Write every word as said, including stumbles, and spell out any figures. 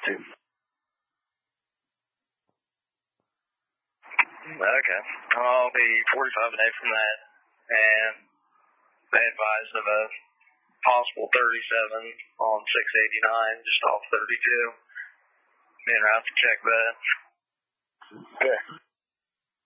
two. Okay. I'll be forty-five a day from that. And they advised of a possible thirty-seven on six eighty-nine, just off thirty-two. Being around to check that. Okay.